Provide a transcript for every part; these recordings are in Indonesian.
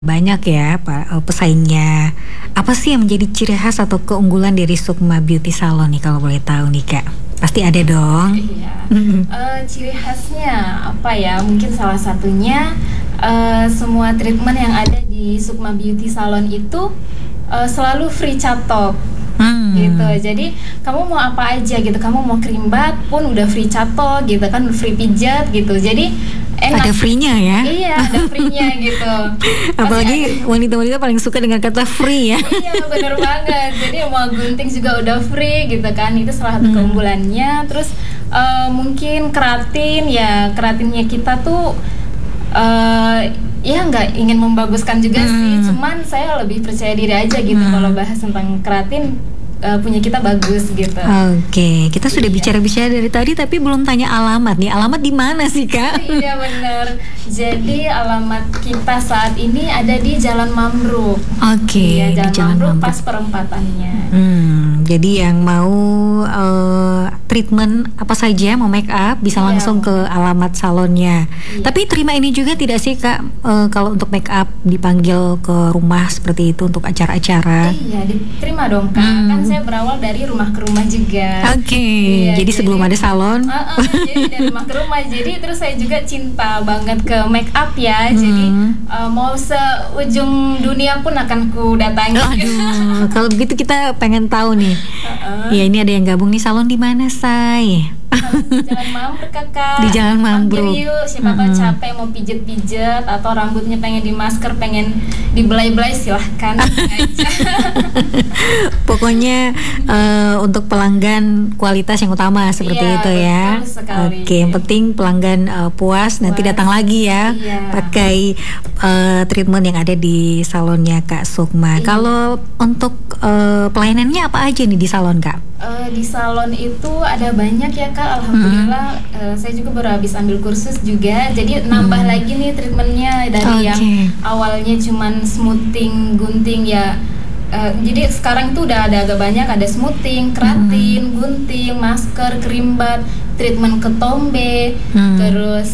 Banyak ya pesaingnya. Apa sih yang menjadi ciri khas atau keunggulan dari Sukma Beauty Salon nih kalau boleh tahu nih Kak? Pasti ada dong. Iya. Ciri khasnya apa ya? Mungkin salah satunya semua treatment yang ada di Sukma Beauty Salon itu selalu free catok. Gitu. Jadi kamu mau apa aja gitu. Kamu mau krimbat pun udah free catok gitu kan, free pijat gitu. Jadi enak. Ada free-nya ya? Iya, ada free-nya gitu. Apalagi wanita-wanita paling suka dengan kata free ya. Iya, bener banget. Jadi mau gunting juga udah free gitu kan. Itu salah satu keunggulannya. Terus mungkin keratinnya kita tuh ya nggak ingin membaguskan juga sih. Cuman saya lebih percaya diri aja gitu kalau bahas tentang keratin. Punya kita bagus gitu. Oke, kita sudah bicara-bicara dari tadi tapi belum tanya alamat nih. Alamat di mana sih Kak? Iya benar. Jadi alamat kita saat ini ada di Jalan Mambruk. Oke, Iya, di Jalan Mambruk pas perempatannya. Jadi yang mau treatment apa saja, mau make up bisa langsung ke alamat salonnya. Tapi terima ini juga tidak sih Kak, kalau untuk make up dipanggil ke rumah seperti itu untuk acara-acara? Iya, diterima dong Kak. Kan saya berawal dari rumah ke rumah juga. Oke, Iya, jadi sebelum ada salon. Jadi dari rumah ke rumah. Jadi terus saya juga cinta banget ke make up ya. Jadi mau seujung dunia pun akan ku datangi. Aduh, kalau begitu kita pengen tahu nih. Ya ini ada yang gabung nih, salon di mana Say? Jalan Mambruk Kakak. Di Jalan Mambruk. Mampir yuk, siapa tahu capek mau pijet-pijet atau rambutnya pengen di masker, pengen dibelai-belai, silahkan aja. Pokoknya untuk pelanggan kualitas yang utama seperti itu ya. Oke, yang penting pelanggan puas, nanti datang lagi ya. Pakai treatment yang ada di salonnya Kak Sukma. Kalau untuk pelayanannya apa aja nih di salon Kak? Di salon itu ada banyak ya Kak. Alhamdulillah saya juga baru habis ambil kursus juga. Jadi nambah lagi nih treatmentnya dari yang awalnya cuman smoothing, gunting ya. Jadi sekarang tuh udah ada agak banyak, ada smoothing, keratin, gunting, masker, krimbat, treatment ketombe, terus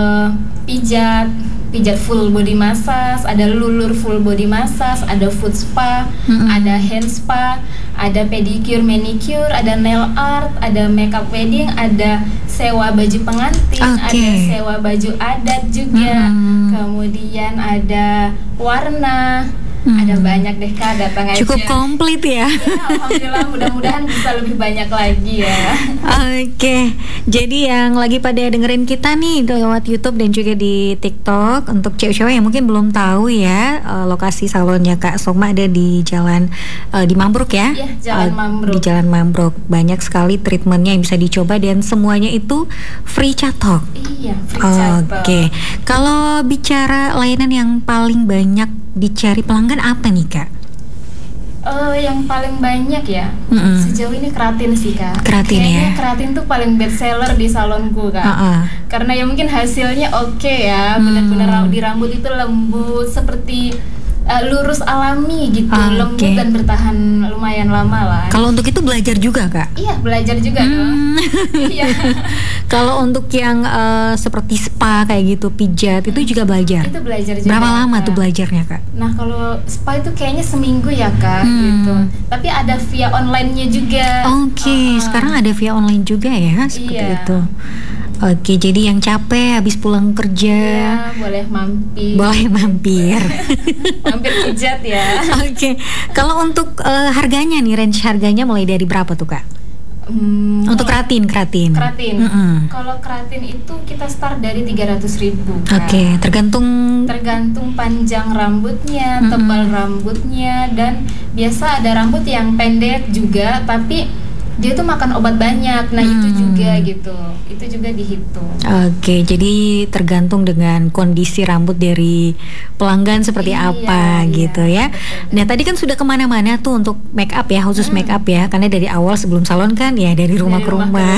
pijat full body massage, ada lulur full body massage, ada foot spa, ada hand spa, ada pedicure, manicure, ada nail art, ada makeup wedding, ada sewa baju pengantin, ada sewa baju adat juga, kemudian ada warna. Ada banyak deh Kak, datang aja. Cukup komplit ya. Alhamdulillah, mudah-mudahan bisa lebih banyak lagi ya. Oke, jadi yang lagi pada dengerin kita nih lewat YouTube dan juga di TikTok, untuk cewek-cewek yang mungkin belum tahu ya, lokasi salonnya Kak Sukma ada di Jalan di Mambruk ya. Iya, Jalan Mambruk. Di Jalan Mambruk banyak sekali treatmentnya yang bisa dicoba dan semuanya itu free catok. Iya, free catok. Oke, kalau bicara layanan yang paling banyak dicari pelanggan apa nih Kak? Yang paling banyak ya sejauh ini keratin sih Kak. Keratin. Kayaknya ya. keratin tuh paling best seller di salonku Kak. Karena ya mungkin hasilnya oke ya, benar-benar di rambut itu lembut seperti lurus alami gitu, lembut dan bertahan lumayan lama lah. Kalau untuk itu belajar juga Kak? Iya, belajar juga dong. Iya. Kalau untuk yang seperti spa kayak gitu, pijat, itu juga belajar? Itu belajar juga. Berapa lama Kak tuh belajarnya Kak? Nah kalau spa itu kayaknya seminggu ya Kak gitu. Tapi ada via online-nya juga. Sekarang ada via online juga ya, seperti itu. Oke, jadi yang capek habis pulang kerja, boleh mampir. Mampir pijat ya. Oke, kalau untuk harganya nih, range harganya mulai dari berapa tuh Kak? Untuk keratin. Kalau keratin itu kita start dari 300.000. Oke, tergantung panjang rambutnya, tebal rambutnya, dan biasa ada rambut yang pendek juga tapi dia tuh makan obat banyak. Nah itu juga gitu, itu juga dihitung. Oke, jadi tergantung dengan kondisi rambut dari pelanggan seperti apa gitu ya. Betul. Nah tadi kan sudah kemana-mana tuh untuk make up ya, khusus make up ya, karena dari awal sebelum salon kan ya dari rumah ke rumah.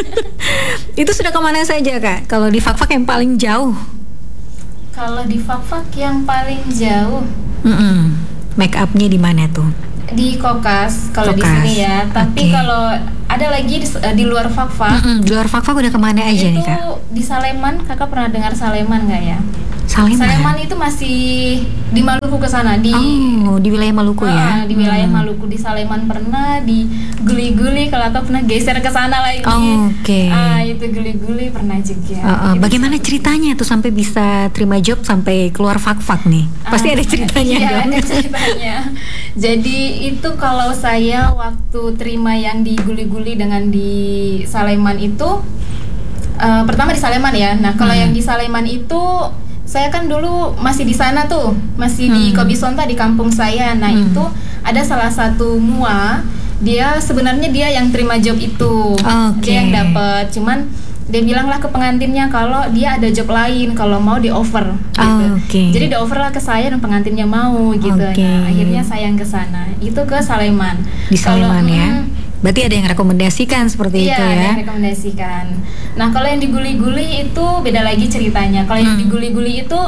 Itu sudah kemana saja Kak? Kalau di Fak-Fak yang paling jauh? Kalau di Fak-Fak yang paling jauh, make upnya di mana tuh? Di Kokas kalau di sini ya. Tapi kalau ada lagi di luar Fak-Fak. Di luar Fak-Fak udah kemana aja nih Kak? Itu di Saleman. Kakak pernah dengar Saleman nggak ya? Saleman itu masih di Maluku ke sana, di wilayah Maluku ya. Di wilayah Maluku, di Saleman pernah, di Guli-Guli kalau atau pernah geser ke sana lagi. Itu Guli-Guli pernah juga. Bagaimana ceritanya tuh sampai bisa terima job sampai keluar fak-fak nih? Pasti ada ceritanya iya, dong. Ada ceritanya. Jadi itu kalau saya waktu terima yang di Guli-Guli dengan di Saleman itu pertama di Saleman ya. Nah, kalau yang di Saleman itu saya kan dulu masih di sana tuh, masih di Kobisonta di kampung saya. Nah, itu ada salah satu mua, dia sebenarnya dia yang terima job itu. Dia yang dapat. Cuman dia bilanglah ke pengantinnya kalau dia ada job lain, kalau mau di offer gitu. Jadi di offer lah ke saya dan pengantinnya mau gitu. Nah, akhirnya saya yang ke sana. Itu ke Saleman. Di Saleman ya. Berarti ada yang rekomendasikan seperti itu ya? Iya, ada yang rekomendasikan. Nah, kalau yang di Guli-Guli itu beda lagi ceritanya. Kalau yang di Guli-Guli itu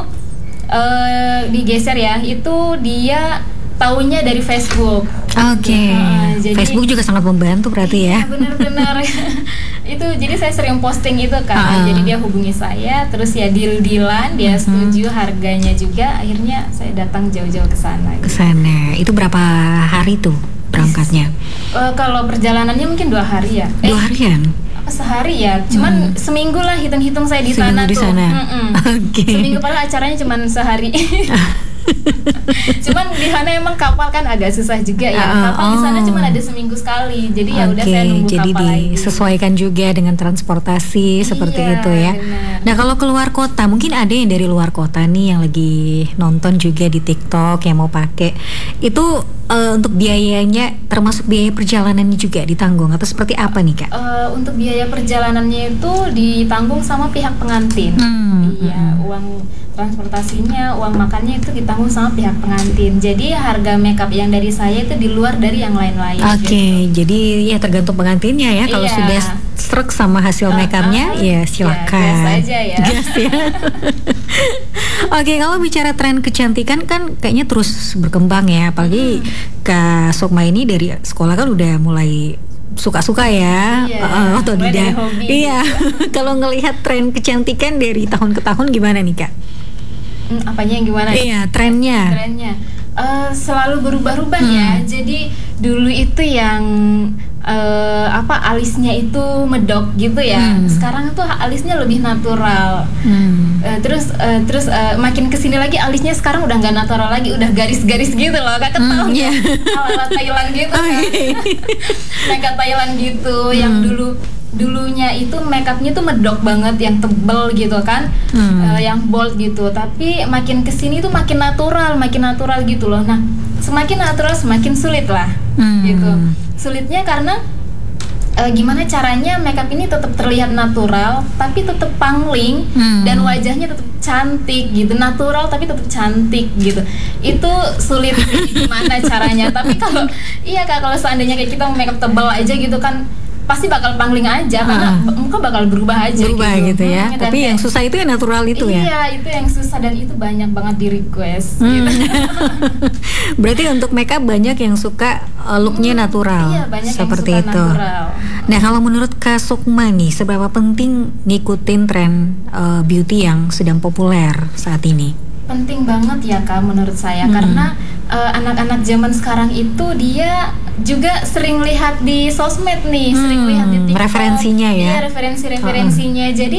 digeser ya, itu dia taunya dari Facebook. Jadi Facebook juga sangat membantu berarti ya? Benar-benar. Itu jadi saya sering posting itu kan. Jadi dia hubungi saya, terus ya deal-dealan, dia setuju harganya juga. Akhirnya saya datang jauh-jauh ke sana. Ke sana. Itu berapa hari tuh berangkatnya? Kalau perjalanannya mungkin 2 hari ya. 2 harian? Apa sehari ya? Cuman seminggu lah hitung-hitung saya di sana tuh. Seminggu padahal acaranya cuman sehari. Cuman di sana emang kapal kan agak susah juga ya. Kapal di sana cuma ada seminggu sekali. Jadi ya udah saya nunggu jadi kapal lagi. Disesuaikan juga dengan transportasi seperti itu ya. Benar. Nah, kalau keluar kota, mungkin ada yang dari luar kota nih yang lagi nonton juga di TikTok yang mau pakai. Itu untuk biayanya termasuk biaya perjalanannya juga ditanggung atau seperti apa nih, Kak? Untuk biaya perjalanannya itu ditanggung sama pihak pengantin. Iya, uang transportasinya, uang makannya itu ditanggung sama pihak pengantin. Jadi harga makeup yang dari saya itu di luar dari yang lain-lain. Jadi ya tergantung pengantinnya ya. Kalau sudah struck sama hasil makeupnya, ya silakan. Gas aja ya. Gas ya. Kalau bicara tren kecantikan kan kayaknya terus berkembang ya. Apalagi Kak Sukma ini dari sekolah kan udah mulai suka-suka ya, otodidak. Iya. Kalau ngelihat tren kecantikan dari tahun ke tahun gimana nih, Kak? Apanya yang gimana? Iya, trennya. Selalu berubah-ubah ya. Jadi dulu itu yang alisnya itu medok gitu ya. Sekarang tuh alisnya lebih natural. Terus makin kesini lagi alisnya sekarang udah nggak natural lagi, udah garis-garis gitu loh. Kakak tahu ya? Ala Thailand gitu kan. Makeup Thailand gitu. Yang dulunya itu makeupnya tuh medok banget, yang tebel gitu kan, yang bold gitu. Tapi makin kesini tuh makin natural gitu loh. Nah, semakin natural semakin sulit lah, gitu. Sulitnya karena gimana caranya makeup ini tetap terlihat natural, tapi tetap pangling dan wajahnya tetap cantik gitu, natural tapi tetap cantik gitu. Itu sulit sih, gimana caranya. Tapi kalau kalau seandainya kayak kita makeup tebal aja gitu kan, pasti bakal pangling aja karena muka bakal berubah aja gitu ya. Tapi yang susah itu yang natural itu ya. Iya, itu yang susah dan itu banyak banget di request gitu. Berarti untuk makeup banyak yang suka looknya natural. Iya, banyak seperti yang suka itu. Natural. Nah, kalau menurut Kak Sukma nih, seberapa penting ngikutin tren beauty yang sedang populer saat ini? Penting banget ya Kak menurut saya, karena anak-anak zaman sekarang itu dia juga sering lihat di sosmed nih, sering lihat di TikTok, referensinya ya. Iya, referensinya. Jadi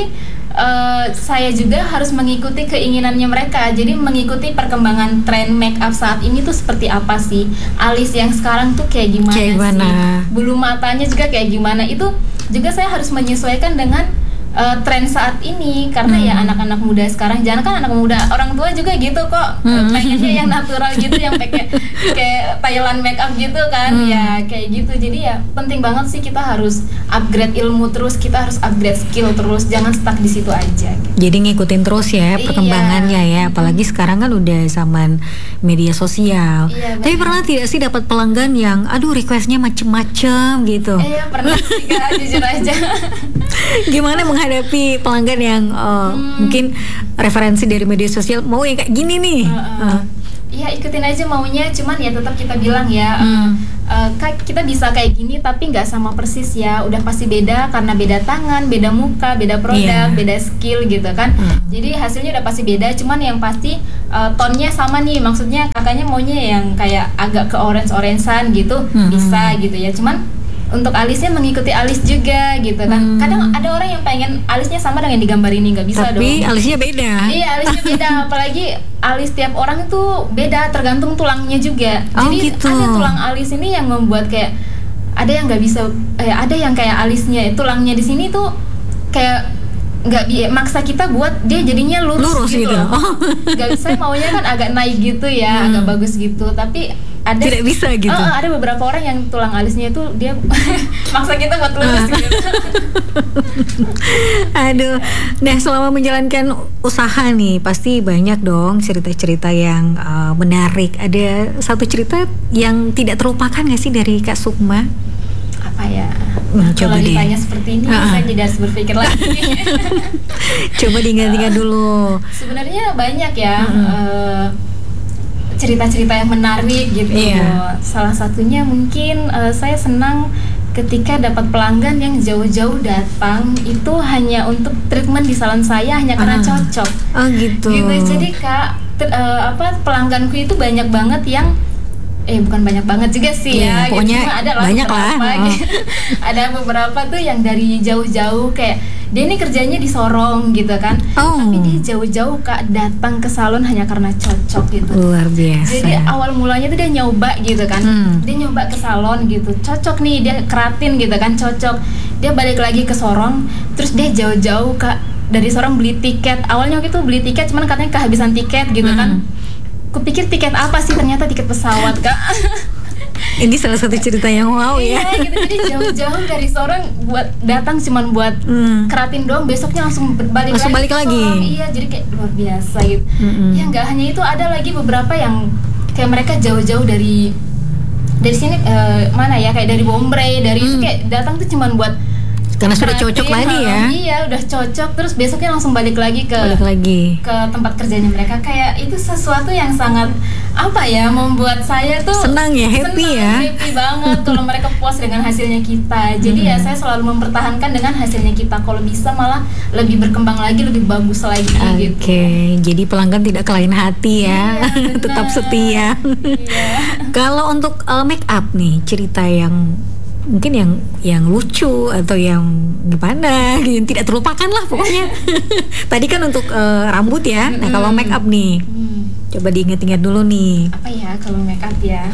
saya juga harus mengikuti keinginannya mereka. Jadi mengikuti perkembangan tren make up saat ini tuh seperti apa sih, alis yang sekarang tuh kayak gimana sih, bulu matanya juga kayak gimana. Itu juga saya harus menyesuaikan dengan tren saat ini, karena ya anak-anak muda sekarang, jangan kan anak muda, orang tua juga gitu kok, pengennya yang natural gitu, yang pakai kayak Thailand makeup gitu kan, ya kayak gitu. Jadi ya penting banget sih kita harus upgrade ilmu terus, kita harus upgrade skill terus, jangan stuck di situ aja gitu. Jadi ngikutin terus ya perkembangannya ya, apalagi sekarang kan udah zaman media sosial. Tapi pernah tidak sih dapat pelanggan yang requestnya macem-macem gitu? Iya pernah sih Kak, jujur aja. Gimana menghadapi pelanggan yang mungkin referensi dari media sosial mau yang kayak gini nih? Iya ikutin aja maunya, cuman ya tetap kita bilang ya kita bisa kayak gini tapi nggak sama persis ya, udah pasti beda karena beda tangan, beda muka, beda produk, beda skill gitu kan. Jadi hasilnya udah pasti beda, cuman yang pasti tonnya sama nih, maksudnya kakaknya maunya yang kayak agak ke orange-orangean gitu, bisa gitu ya, cuman untuk alisnya mengikuti alis juga gitu kan. Kadang ada orang yang pengen alisnya sama dengan digambar ini, nggak bisa tapi dong. alisnya beda. Iya, alisnya beda. Apalagi alis tiap orang itu beda, tergantung tulangnya juga. Jadi gitu. ada tulang alis ini yang membuat kayak ada yang nggak bisa, ada yang kayak alisnya tulangnya di sini tuh kayak nggak maksa kita buat dia jadinya lurus gitu. Nggak bisa, maunya kan agak naik gitu ya, agak bagus gitu. Tapi tidak bisa gitu. Ada beberapa orang yang tulang alisnya itu dia maksa kita buat lurus gitu. Aduh, nah selama menjalankan usaha nih pasti banyak dong cerita-cerita yang menarik. Ada satu cerita yang tidak terlupakan nggak sih dari Kak Sukma? Apa ya? Coba kalau ditanya seperti ini saya jadi harus berpikir lagi. Coba diingat-ingat dulu. Sebenarnya banyak ya cerita-cerita yang menarik gitu. Salah satunya mungkin saya senang ketika dapat pelanggan yang jauh-jauh datang itu hanya untuk treatment di salon saya hanya karena cocok. Gitu. Jadi Kak, pelangganku itu banyak banget yang bukan banyak banget juga sih ya, pokoknya gitu. Ada banyak lah. Gitu. Ada beberapa tuh yang dari jauh-jauh kayak dia ini kerjanya di Sorong gitu kan, tapi dia jauh-jauh Kak datang ke salon hanya karena cocok gitu. Luar biasa. Jadi awal mulanya tuh dia nyoba gitu kan, dia nyoba ke salon gitu, cocok nih, dia keratin gitu kan, cocok. Dia balik lagi ke Sorong, terus dia jauh-jauh Kak dari Sorong beli tiket. Awalnya waktu itu beli tiket, cuman katanya kehabisan tiket gitu kan. Kupikir tiket apa sih, ternyata tiket pesawat Kak. Ini salah satu cerita yang wow ya. Iya gitu, jadi jauh-jauh dari Sorong buat datang cuman buat keratin doang, besoknya langsung balik lagi. Iya, jadi kayak luar biasa gitu. Ya nggak hanya itu, ada lagi beberapa yang kayak mereka jauh-jauh dari sini mana ya, kayak dari Bombay, dari itu kayak datang tuh cuman buat karena sudah cocok lagi ya. Iya, udah cocok, terus besoknya langsung balik lagi ke tempat kerjanya mereka. Kayak itu sesuatu yang sangat membuat saya tuh senang ya, happy banget kalau mereka puas dengan hasilnya kita. Jadi ya saya selalu mempertahankan dengan hasilnya kita. Kalau bisa malah lebih berkembang lagi, lebih bagus lagi gitu. Jadi pelanggan tidak kelain hati ya. Iya, tetap setia. Kalau untuk make up nih, cerita yang mungkin yang lucu atau yang gimana gitu, tidak terlupakan lah pokoknya. Tadi kan untuk rambut ya. Nah kalau make up nih, coba diingat-ingat dulu nih. Apa ya kalau make up ya?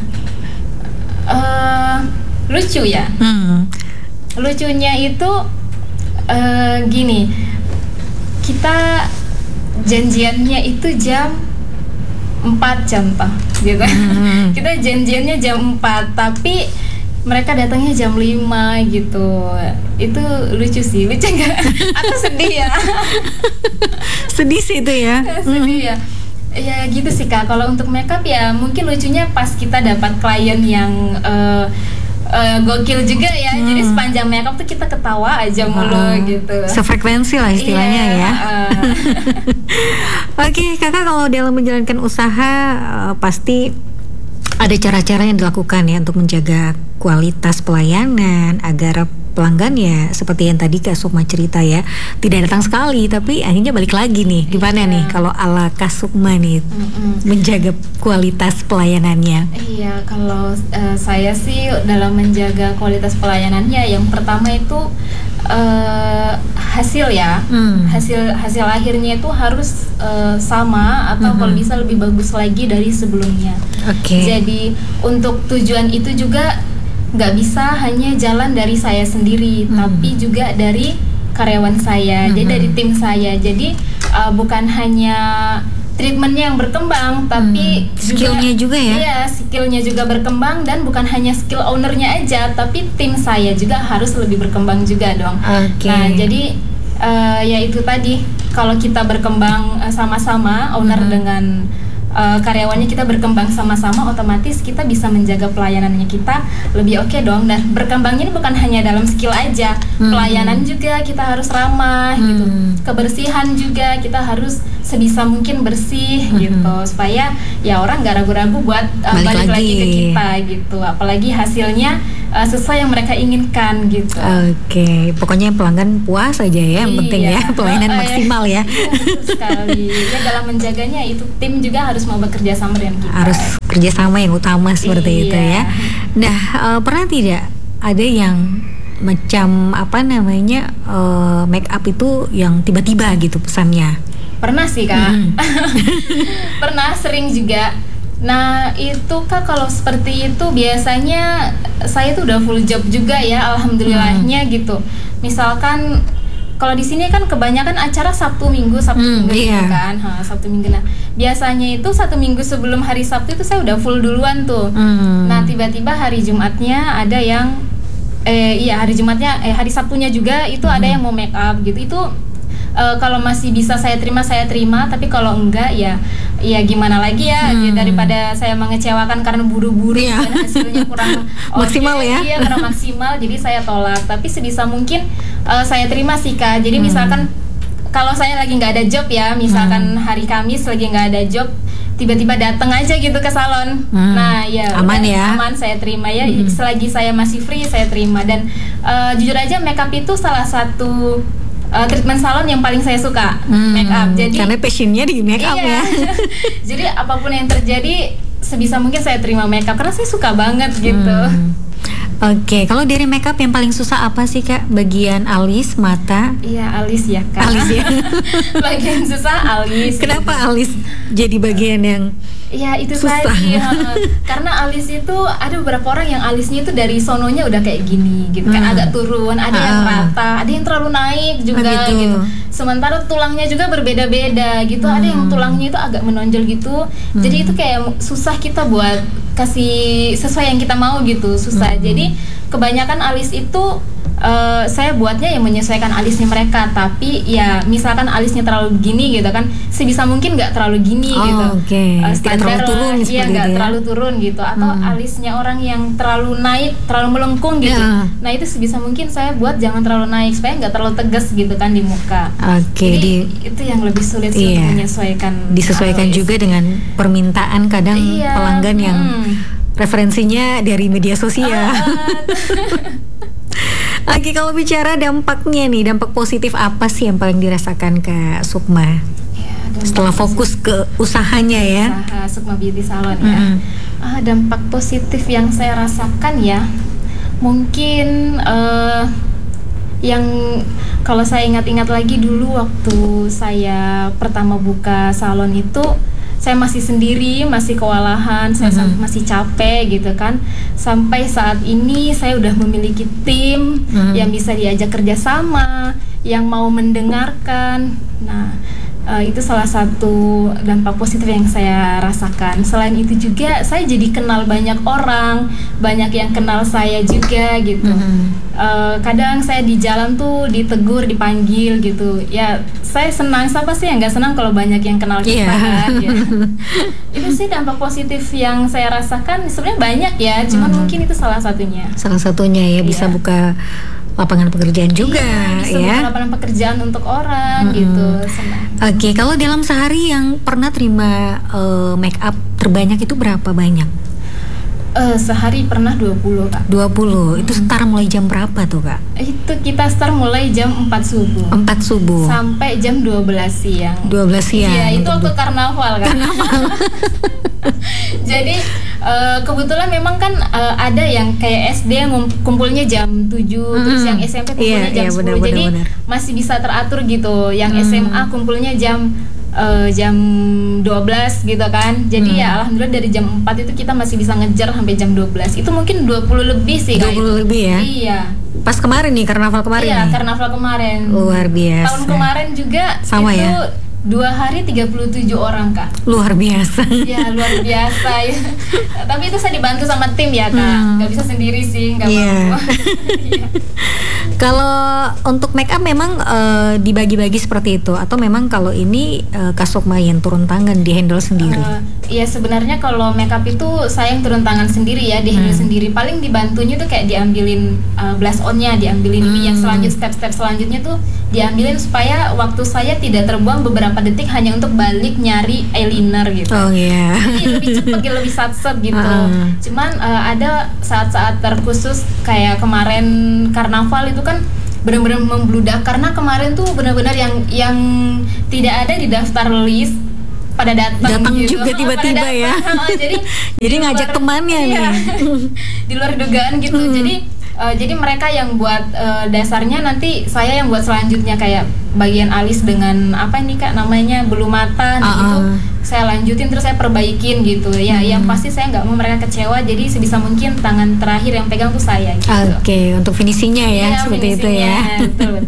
Lucu ya. Lucunya itu gini, kita janjiannya itu jam 4 contoh gitu. Kita janjiannya jam 4 tapi mereka datangnya jam 5 gitu. Itu lucu sih, lucu nggak? Atau sedih ya? Sedih sih itu ya. Sedih ya. Ya gitu sih Kak. Kalau untuk makeup ya mungkin lucunya pas kita dapat klien yang gokil juga ya. Jadi sepanjang makeup tuh kita ketawa aja mulu gitu. Sefrekuensi lah istilahnya ya. Oke, Kakak kalau dalam menjalankan usaha pasti ada cara-cara yang dilakukan ya untuk menjaga kualitas pelayanan agar pelanggan ya seperti yang tadi Kak Sukma cerita ya, tidak datang sekali tapi akhirnya balik lagi nih. Gimana nih kalau ala Kak Sukma nih menjaga kualitas pelayanannya? Iya, kalau saya sih dalam menjaga kualitas pelayanannya yang pertama itu hasil ya. Hasil akhirnya itu harus sama atau kalau bisa lebih bagus lagi dari sebelumnya. Jadi untuk tujuan itu juga nggak bisa hanya jalan dari saya sendiri, tapi juga dari karyawan saya, jadi dari tim saya. Jadi bukan hanya treatmentnya yang berkembang, tapi skillnya juga ya. Iya, skillnya juga berkembang, dan bukan hanya skill ownernya aja, tapi tim saya juga harus lebih berkembang juga dong. Nah, jadi ya itu tadi, kalau kita berkembang sama-sama, owner dengan karyawannya kita berkembang sama-sama, otomatis kita bisa menjaga pelayanannya kita lebih oke dong. Dan berkembangnya ini bukan hanya dalam skill aja, pelayanan juga kita harus ramah gitu, kebersihan juga kita harus sebisa mungkin bersih gitu, supaya ya orang gak ragu-ragu buat balik lagi ke kita gitu, apalagi hasilnya sesuai yang mereka inginkan gitu. Oke, pokoknya pelanggan puas aja ya, yang penting ya pelayanan maksimal ya. Betul sekali. Ya dalam menjaganya itu tim juga harus mau bekerja sama dengan kita. Harus kerjasama yang utama seperti itu ya. Nah, pernah tidak ada yang macam make up itu yang tiba-tiba gitu pesannya? Pernah sih Kak. Pernah, sering juga. Nah itu Kak, kalau seperti itu biasanya saya tuh udah full job juga ya, alhamdulillahnya gitu. Misalkan kalau di sini kan kebanyakan acara Sabtu Minggu gitu kan, Sabtu Minggu. Nah biasanya itu 1 minggu sebelum hari Sabtu itu saya udah full duluan tuh. Nah tiba-tiba hari Jumatnya ada yang hari Sabtunya juga itu ada yang mau make up gitu. Itu kalau masih bisa saya terima, tapi kalau enggak ya gimana lagi ya, daripada saya mengecewakan karena buru-buru dan hasilnya kurang maksimal ya. Iya, karena maksimal, jadi saya tolak. Tapi sebisa mungkin saya terima sih Kak. Jadi misalkan kalau saya lagi nggak ada job ya, misalkan hari Kamis lagi nggak ada job, tiba-tiba datang aja gitu ke salon. Nah ya aman ya, aman, saya terima ya. Selagi saya masih free saya terima. Dan jujur aja makeup itu salah satu treatment salon yang paling saya suka, make up. Jadi karena passionnya di make up ya. Jadi apapun yang terjadi sebisa mungkin saya terima make up karena saya suka banget gitu. Oke, kalau dari makeup yang paling susah apa sih Kak? Bagian alis, mata? Iya, alis ya Kak. Alis ya. Bagian susah alis. Kenapa alis jadi bagian yang itu susah? tadi karena alis itu ada beberapa orang yang alisnya itu dari sononya udah kayak gini gitu kan, agak turun, ada yang rata, ada yang terlalu naik juga gitu. Sementara tulangnya juga berbeda-beda gitu, ada yang tulangnya itu agak menonjol gitu. Jadi itu kayak susah kita buat kasih sesuai yang kita mau gitu, susah. Jadi kebanyakan alis itu saya buatnya yang menyesuaikan alisnya mereka, tapi ya misalkan alisnya terlalu gini gitu kan, sebisa mungkin nggak terlalu gini gitu. Standar terlalu turun, nggak terlalu turun gitu, atau alisnya orang yang terlalu naik, terlalu melengkung gitu. Nah itu sebisa mungkin saya buat jangan terlalu naik supaya nggak terlalu tegas gitu kan di muka. Jadi itu yang lebih sulit untuk menyesuaikan. Disesuaikan juga dengan permintaan kadang pelanggan yang referensinya dari media sosial. Oke, kalau bicara dampaknya nih, dampak positif apa sih yang paling dirasakan Kak Sukma setelah fokus ke usahanya ya? Usaha Sukma Beauty Salon ya. Dampak positif yang saya rasakan ya, mungkin yang kalau saya ingat-ingat lagi dulu waktu saya pertama buka salon itu, saya masih sendiri, masih kewalahan, saya masih capek gitu kan. Sampai saat ini saya udah memiliki tim yang bisa diajak kerjasama, yang mau mendengarkan. Nah, itu salah satu dampak positif yang saya rasakan. Selain itu juga saya jadi kenal banyak orang, banyak yang kenal saya juga gitu. Kadang saya di jalan tuh ditegur, dipanggil gitu. Ya saya senang, siapa sih yang nggak senang kalau banyak yang kenal kita kan ya. Itu sih dampak positif yang saya rasakan. Sebenarnya banyak ya, cuman mungkin itu salah satunya. Salah satunya ya, bisa buka lapangan pekerjaan juga bisa ya. Buka lapangan pekerjaan untuk orang gitu. Oke, kalau dalam sehari yang pernah terima make up terbanyak itu berapa banyak? Sehari pernah 20 Kak. 20, itu start mulai jam berapa tuh Kak? Itu kita start mulai jam 4 subuh 4 subuh sampai jam 12 siang. 12 siang? Iya, itu waktu karnaval kan. Jadi kebetulan memang kan ada yang kayak SD yang kumpulnya jam 7, terus yang SMP kumpulnya jam 10. Jadi masih bisa teratur gitu. Yang SMA kumpulnya jam 12 gitu kan. Jadi ya alhamdulillah dari jam 4 itu kita masih bisa ngejar sampai jam 12. Itu mungkin 20 lebih sih 20 lebih ya? Iya. Pas kemarin nih, karnaval kemarin. Iya, nih? karnaval kemarin. Luar biasa. Tahun kemarin juga sama itu ya? 2 hari 37 orang Kak. Luar biasa. Ya luar biasa ya. Tapi itu saya dibantu sama tim ya Kak. Gak bisa sendiri sih, gak mampu. Kalau untuk make up memang dibagi-bagi seperti itu, atau memang kalau ini Kak Sukma yang turun tangan di handle sendiri? Iya sebenarnya kalau make up itu saya yang turun tangan sendiri ya, di handle sendiri. Paling dibantunya tuh kayak diambilin blush on-nya, diambilin yang step-step selanjutnya tuh diambilin supaya waktu saya tidak terbuang beberapa detik hanya untuk balik nyari eyeliner gitu. Oh iya. Jadi lebih cepet, lebih satset gitu. Cuman ada saat-saat terkhusus kayak kemarin karnaval itu kan benar-benar membludak, karena kemarin tuh benar-benar yang tidak ada di daftar list pada datang gitu. Juga tiba-tiba ya. Jadi ngajak temannya nih. Di luar dugaan gitu. Jadi mereka yang buat dasarnya, nanti saya yang buat selanjutnya kayak bagian alis dengan apa ini Kak namanya bulu mata gitu. Saya lanjutin terus saya perbaikin gitu ya. Yang pasti saya nggak mau mereka kecewa, jadi sebisa mungkin tangan terakhir yang pegang tuh saya gitu. Oke, untuk finishingnya ya seperti itu ya. Betul.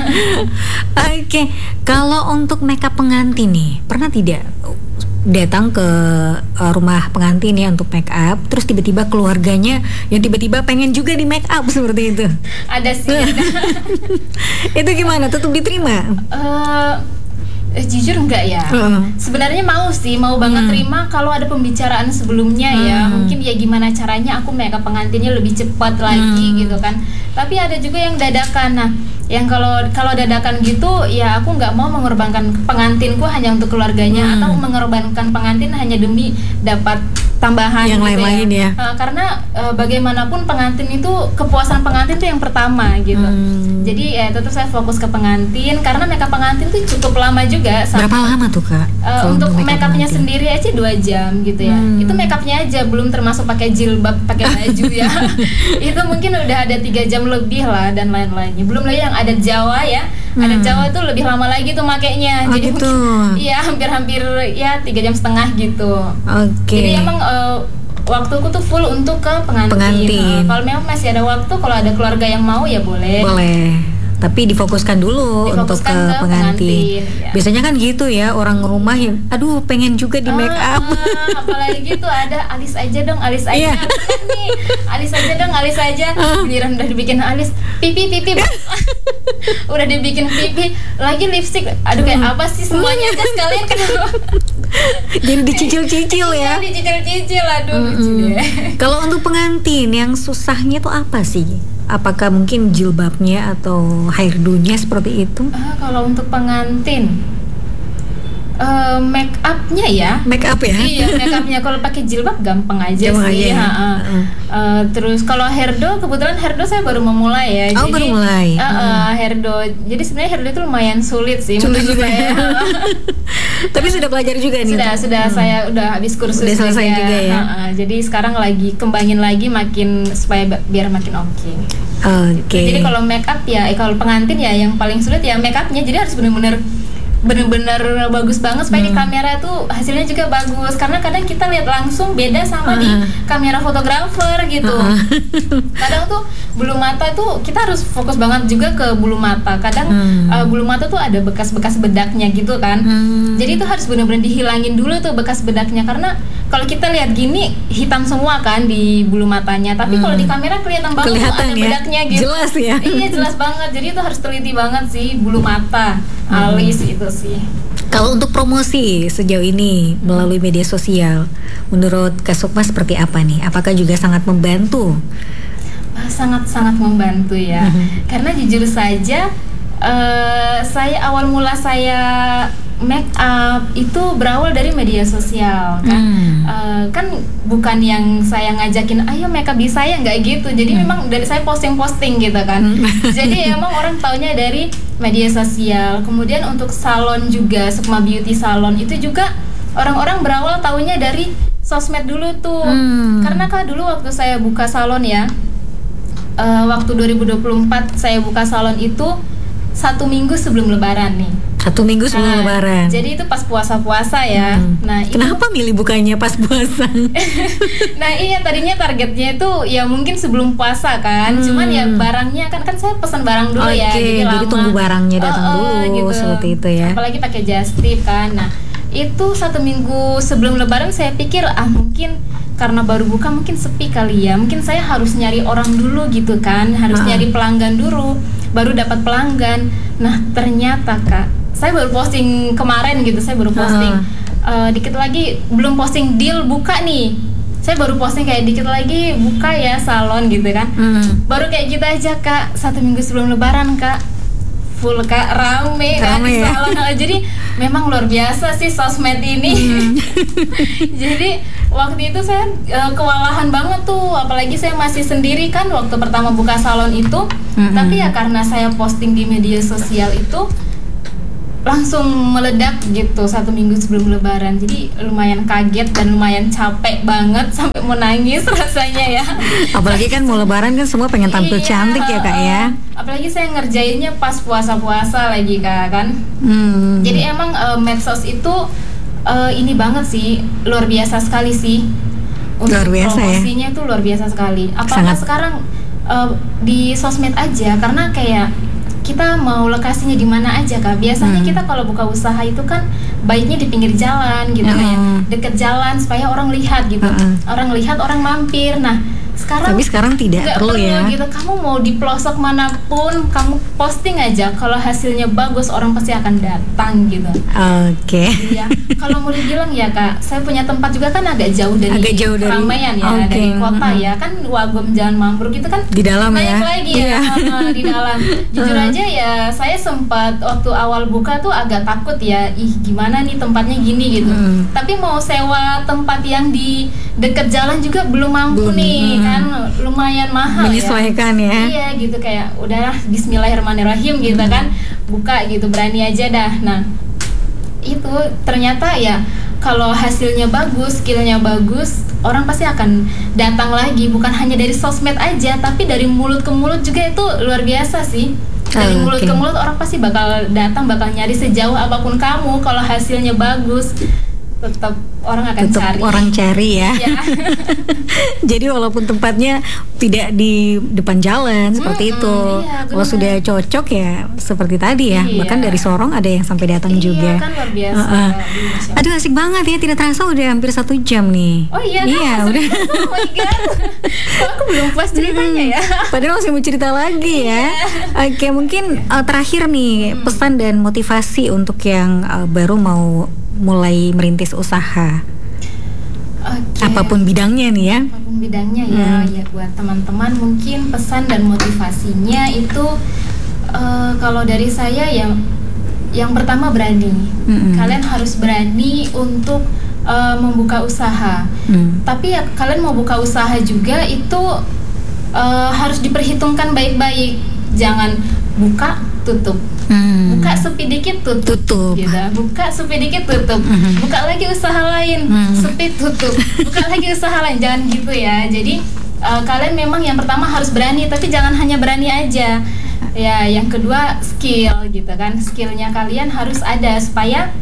Oke, kalau untuk makeup pengantin nih, pernah tidak datang ke rumah pengantin ya untuk make up, terus tiba-tiba keluarganya yang tiba-tiba pengen juga di make up seperti itu? Ada sih. Itu gimana? Tetap diterima? Jujur enggak ya. Sebenarnya mau banget terima kalau ada pembicaraan sebelumnya ya. Mungkin ya gimana caranya aku make up pengantinnya lebih cepat lagi gitu kan. Tapi ada juga yang dadakan. Nah, yang kalau dadakan gitu ya aku nggak mau mengorbankan pengantinku hanya untuk keluarganya, atau mengorbankan pengantin hanya demi dapat tambahan yang gitu lain-lain ya. Karena bagaimanapun pengantin itu, kepuasan pengantin itu yang pertama gitu. Jadi ya tetap saya fokus ke pengantin, karena makeup pengantin tuh cukup lama juga. Berapa lama tuh Kak? Untuk makeupnya sendiri aja 2 jam gitu ya. Itu makeupnya aja, belum termasuk pakai jilbab, pakai baju ya. Itu mungkin udah ada 3 jam lebih lah dan lain-lainnya. Belum lagi yang adat Jawa ya. Adat Jawa tuh lebih lama lagi tuh makainya. Jadi gitu. Iya hampir ya 3,5 jam gitu. Jadi emang waktuku tuh full untuk ke pengantin. Kalau memang masih ada waktu, kalau ada keluarga yang mau ya boleh. Tapi difokuskan dulu untuk ke pengantin. Ya. Biasanya kan gitu ya, orang rumah yang aduh pengen juga di make up. Apalagi tuh ada alis aja dong, alis aja. Nih, alis aja dong, alis aja. Giliran udah dibikin alis, pipi. Udah dibikin pipi, lagi lipstick. Aduh kayak apa sih semuanya aja sekalian kenapa? Jadi dicicil-cicil ya. Dicicil, aduh lucu deh. Kalau untuk pengantin yang susahnya tuh apa sih? Apakah mungkin jilbabnya atau hairdo-nya seperti itu? Kalau untuk pengantin, make up-nya ya. Make up ya? Iya, make up-nya. Kalau pakai jilbab gampang aja sih. Terus kalau hairdo, kebetulan hairdo saya baru memulai ya. Baru mulai. Hairdo. Jadi sebenarnya hairdo itu lumayan sulit sih. Sulit juga ya. Tapi sudah belajar juga nih. Sudah saya udah habis kursus. Udah selesai juga ya. Jadi sekarang lagi kembangin lagi makin supaya biar makin oke. Jadi kalau make up ya, kalau pengantin ya yang paling sulit ya make up-nya. Jadi harus bener-bener bagus banget supaya di kamera tuh hasilnya juga bagus, karena kadang kita lihat langsung beda sama di kamera fotografer gitu. Kadang tuh bulu mata tuh kita harus fokus banget juga ke bulu mata. Kadang bulu mata tuh ada bekas-bekas bedaknya gitu kan. Jadi itu harus bener-bener dihilangin dulu tuh bekas bedaknya, karena kalau kita lihat gini hitam semua kan di bulu matanya, tapi kalau di kamera kelihatan banget tuh ada bedaknya gitu. Jelas ya. Iya jelas banget. Jadi itu harus teliti banget sih bulu mata, alis itu sih. Kalau untuk promosi sejauh ini melalui media sosial, menurut Kak Sukma seperti apa nih? Apakah juga sangat membantu? Sangat-sangat membantu ya. Karena jujur saja, saya awal mula saya make up itu berawal dari media sosial kan. Kan bukan yang saya ngajakin ayo make up di saya, nggak gitu. Jadi memang dari saya posting gitu kan. Jadi emang orang taunya dari media sosial. Kemudian untuk salon juga, Sukma Beauty Salon itu juga orang-orang berawal taunya dari sosmed dulu tuh. Karena kan dulu waktu saya buka salon ya, waktu 2024 saya buka salon itu 1 minggu sebelum Lebaran nih. 1 minggu sebelum Lebaran. Jadi itu pas puasa-puasa ya. Nah, kenapa milih bukanya pas puasa? Nah iya, tadinya targetnya itu ya mungkin sebelum puasa kan. Cuman ya barangnya kan saya pesan barang dulu ya. Jadi tunggu barangnya datang dulu gitu. Seperti itu ya. Apalagi pakai just tip kan. Nah itu 1 minggu sebelum Lebaran saya pikir mungkin karena baru buka mungkin sepi kali ya. Mungkin saya harus nyari orang dulu gitu kan. Harus nyari pelanggan dulu, baru dapat pelanggan. Nah ternyata Kak, saya baru posting kemarin gitu, saya baru posting dikit lagi belum posting deal buka nih, saya baru posting kayak dikit lagi buka ya salon gitu kan. Baru kayak gitu aja Kak, 1 minggu sebelum Lebaran Kak, full Kak, rame kan di salon. Jadi memang luar biasa sih sosmed ini. Jadi waktu itu saya kewalahan banget tuh, apalagi saya masih sendiri kan waktu pertama buka salon itu. Tapi ya karena saya posting di media sosial itu langsung meledak gitu 1 minggu sebelum Lebaran. Jadi lumayan kaget dan lumayan capek banget sampai mau nangis rasanya ya. Apalagi kan mau Lebaran kan semua pengen tampil cantik ya Kak ya. Apalagi saya ngerjainnya pas puasa-puasa lagi Kak kan. Jadi emang medsos itu ini banget sih, luar biasa sekali sih. Untuk luar biasa promosinya itu luar biasa sekali. Apalagi sekarang di sosmed aja, karena kayak kita mau lokasinya di mana aja Kak. Biasanya kita kalau buka usaha itu kan baiknya di pinggir jalan gitu, kayak deket jalan supaya orang lihat gitu. Orang lihat, orang mampir. Nah, sekarang tidak perlu ya gitu. Kamu mau di pelosok manapun kamu posting aja, kalau hasilnya bagus orang pasti akan datang gitu. Iya. Kalau mau dibilang ya Kak, saya punya tempat juga kan agak jauh dari keramaian ya, dari kota ya kan. Wagom Jalan Mambruk itu kan di dalam banyak ya lagi ya. Di dalam. Jujur aja ya, saya sempat waktu awal buka tuh agak takut ya, gimana nih tempatnya gini gitu. Tapi mau sewa tempat yang di dekat jalan juga belum mampu nih kan, lumayan mahal menyesuaikan ya. Iya gitu, kayak udahlah bismillahirrahmanirrahim gitu kan, buka gitu, berani aja dah. Nah itu ternyata ya kalau hasilnya bagus, skillnya bagus, orang pasti akan datang lagi. Bukan hanya dari sosmed aja, tapi dari mulut ke mulut juga. Itu luar biasa sih. Dari mulut ke mulut orang pasti bakal datang, bakal nyari sejauh apapun kamu. Kalau hasilnya bagus, tetap orang akan cari ya. Jadi walaupun tempatnya tidak di depan jalan seperti itu, kalau sudah cocok ya seperti tadi ya. Bahkan dari Sorong ada yang sampai datang juga. Kan luar biasa. Aduh asik banget ya, tidak terasa udah hampir 1 jam nih. Oh iya udah. Oh my god, aku belum puas ceritanya ya. Padahal masih mau cerita lagi ya. Oke, mungkin terakhir nih pesan dan motivasi untuk yang baru mau mulai merintis usaha. Apapun bidangnya nih ya. Apapun bidangnya ya buat teman-teman mungkin pesan dan motivasinya itu kalau dari saya yang pertama berani. Kalian harus berani untuk membuka usaha. Tapi ya kalian mau buka usaha juga itu harus diperhitungkan baik-baik. Jangan buka tutup. Buka sepi dikit tutup. Gitu. Buka sepi dikit tutup. Buka lagi usaha lain, sepi tutup. Buka lagi usaha lain, jangan gitu ya. Jadi kalian memang yang pertama harus berani, tapi jangan hanya berani aja. Ya, yang kedua skill gitu kan. Skillnya kalian harus ada supaya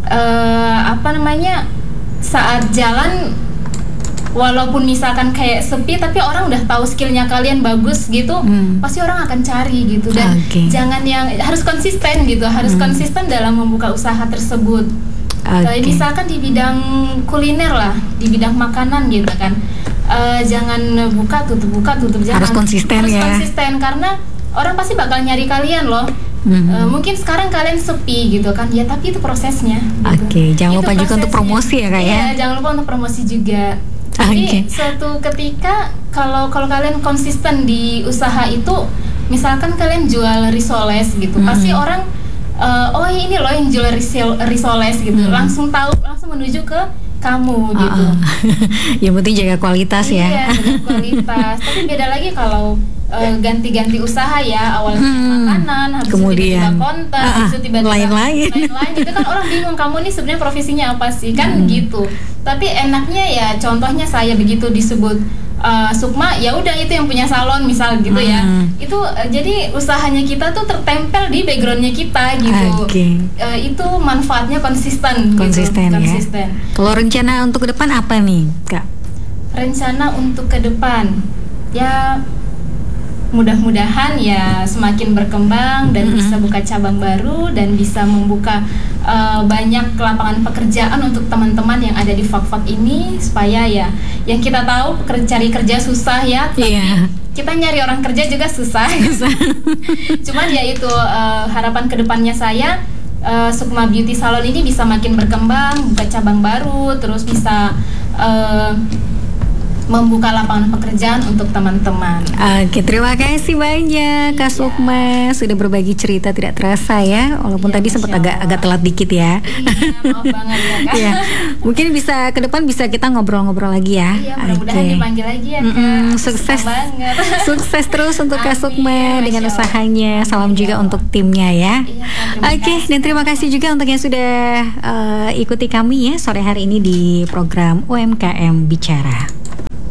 saat jalan, walaupun misalkan kayak sepi tapi orang udah tahu skillnya kalian bagus gitu, pasti orang akan cari gitu. Dan jangan yang harus konsisten gitu, harus konsisten dalam membuka usaha tersebut. Misalkan di bidang kuliner lah, di bidang makanan gitu kan, jangan buka tutup jangan. Harus konsisten konsisten karena orang pasti bakal nyari kalian loh. Mungkin sekarang kalian sepi gitu kan ya, tapi itu prosesnya gitu. Jangan lupa juga untuk promosi ya Kak ya. Jangan lupa untuk promosi juga. Jadi suatu ketika kalau kalian konsisten di usaha itu, misalkan kalian jual risoles gitu, pasti orang oh ini loh yang jual risoles gitu, langsung menuju ke kamu gitu. Yang penting jaga kualitas ya. Iya, jaga kualitas. Tapi beda lagi kalau ganti-ganti usaha ya, awalnya makanan, habis kemudian tiba-tiba konten, habis tiba-tiba lain-lain itu kan orang bingung, kamu nih sebenarnya profesinya apa sih kan gitu. Tapi enaknya ya contohnya saya begitu disebut Sukma ya udah itu yang punya salon misal gitu ya. Itu jadi usahanya kita tuh tertempel di backgroundnya kita gitu. Itu manfaatnya konsisten gitu. Ya. Kalau rencana untuk ke depan apa nih, Kak? Rencana untuk ke depan ya mudah-mudahan ya semakin berkembang dan bisa buka cabang baru dan bisa membuka banyak lapangan pekerjaan untuk teman-teman yang ada di Fak-Fak ini, supaya ya yang kita tahu cari kerja susah ya, tapi kita nyari orang kerja juga susah. Cuman ya itu harapan kedepannya saya, Sukma Beauty Salon ini bisa makin berkembang, buka cabang baru, terus bisa membuka lapangan pekerjaan untuk teman-teman. Oke, terima kasih banyak Kak Sukma sudah berbagi cerita, tidak terasa ya, walaupun tadi sempat agak telat dikit ya. Maaf banget ya Kak. Mungkin bisa ke depan bisa kita ngobrol-ngobrol lagi ya. Mudah-mudahan dipanggil lagi ya Kak. Sukses terus untuk Kak Sukma dengan usahanya. Salam juga untuk timnya ya. Dan terima kasih juga untuk yang sudah ikuti kami ya sore hari ini di program UMKM Bicara.